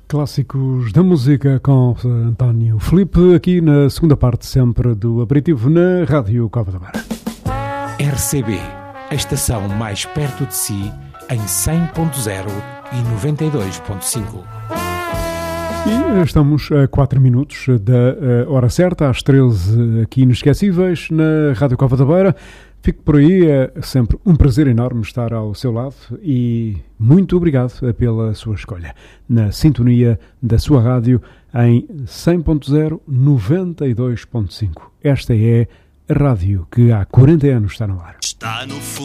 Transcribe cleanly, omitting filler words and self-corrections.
Clássicos da música com António Filipe, aqui na segunda parte sempre do aperitivo na Rádio Cova da Beira. RCB, a estação mais perto de si, em 100.0 e 92.5. E estamos a 4 minutos da hora certa, às 13 aqui inesquecíveis na Rádio Cova da Beira. Fico por aí, é sempre um prazer enorme estar ao seu lado e muito obrigado pela sua escolha. Na sintonia da sua rádio em 100.0, 92.5. Esta é a rádio que há 40 anos está no ar. Está no fundo.